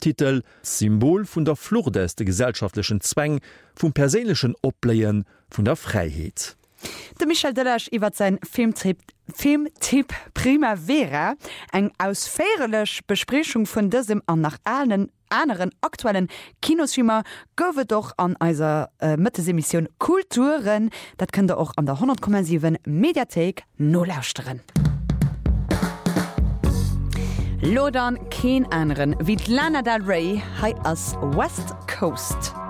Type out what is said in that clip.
Filmtitel Symbol vun der Flucht de gesellschaftlichen Zwäng vum perselichen Opleien vun der Freiheit. De Michel Delage iwwer sein Filmtipp Primavera eng ausfärelech Besprechung vun dësem an nach allen anderen aktuellen Kinoschimmer gowe doch an eiser Mëttesemission Kulturen, dat könnt ihr auch an der 100,7 Mediathek no lauschteren. Lodern keen anderen wie Lana Del Rey hai as West Coast.